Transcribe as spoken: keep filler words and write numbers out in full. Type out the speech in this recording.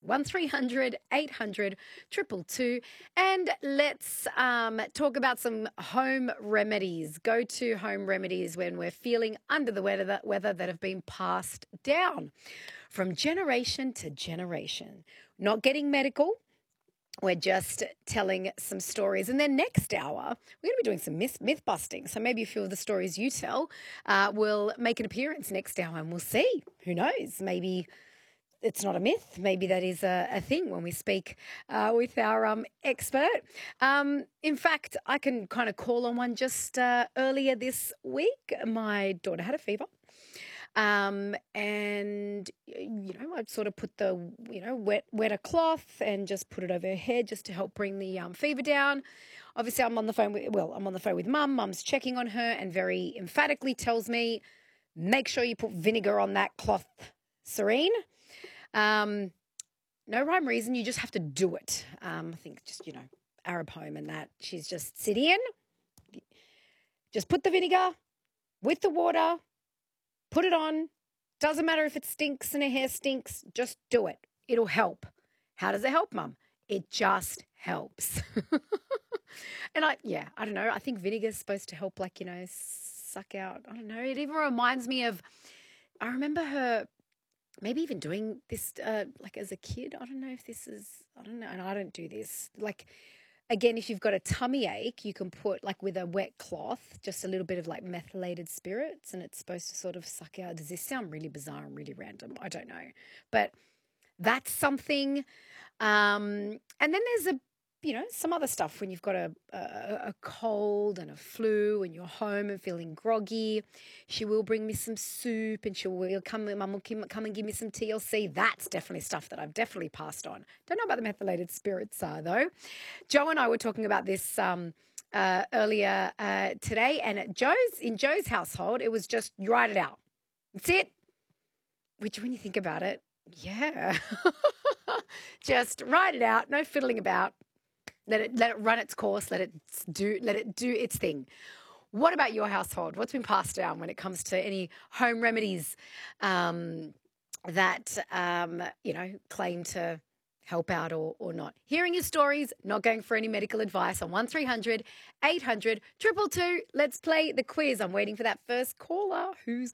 one three hundred eight hundred two two two. And let's um, talk about some home remedies, go-to home remedies when we're feeling under the weather, that weather that have been passed down from generation to generation. Not getting medical. We're just telling some stories. And then next hour, we're going to be doing some myth, myth busting. So maybe a few of the stories you tell uh, will make an appearance next hour, and we'll see. Who knows? Maybe it's not a myth. Maybe that is a, a thing when we speak uh, with our um, expert. Um, in fact, I can kind of call on one just uh, earlier this week. My daughter had a fever. Um, and, you know, I'd sort of put the, you know, wet, wet a cloth and just put it over her head just to help bring the um, fever down. Obviously, I'm on the phone with, well, I'm on the phone with Mum. Mum's checking on her and very emphatically tells me, make sure you put vinegar on that cloth, Serene. Um, no rhyme reason. You just have to do it. Um, I think just, you know, Arab home and that. She's just sit in, just put the vinegar with the water, put it on. Doesn't matter if it stinks and her hair stinks. Just do it. It'll help. How does it help, Mum? It just helps. And I, yeah, I don't know. I think vinegar is supposed to help, like, you know, suck out. I don't know. It even reminds me of, I remember her maybe even doing this, uh, like, as a kid. I don't know if this is, I don't know. And I don't do this. Like, again, if you've got a tummy ache, you can put, like, with a wet cloth, just a little bit of, like, methylated spirits, and it's supposed to sort of suck out. Does this sound really bizarre and really random? I don't know. But that's something. Um, and then there's a, you know, some other stuff when you've got a, a, a cold and a flu and you're home and feeling groggy. She will bring me some soup and she'll will come, Mum will come and give me some T L C. That's definitely stuff that I've definitely passed on. Don't know about the methylated spirits, uh, though. Joe and I were talking about this um, uh, earlier uh, today, and at Joe's, in Joe's household, it was just you write it out. That's it. Which, when you think about it, yeah. Just write it out, no fiddling about. Let it let it run its course. Let it do let it do its thing. What about your household? What's been passed down when it comes to any home remedies um, that um, you know claim to help out or or not? Hearing your stories, not going for any medical advice on one three hundred eight hundred two two two. Let's play the quiz. I'm waiting for that first caller. Who's